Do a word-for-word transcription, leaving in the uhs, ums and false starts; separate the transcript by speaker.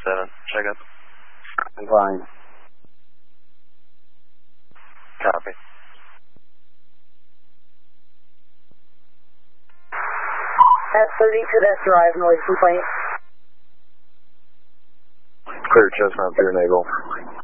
Speaker 1: seven, check up.
Speaker 2: I'm fine.
Speaker 1: Copy.
Speaker 3: At thirty-two, that's arrive, noise complaint.
Speaker 1: Clear Chestnut, Pier Naval.